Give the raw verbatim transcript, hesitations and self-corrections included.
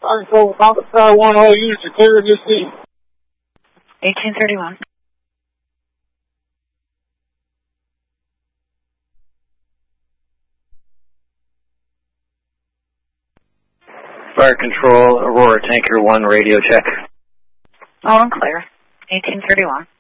Fire Control, Falcon Star one, all units are clear of this scene. eighteen thirty-one. Fire Control, Aurora Tanker one, radio check. All in clear. eighteen thirty-one.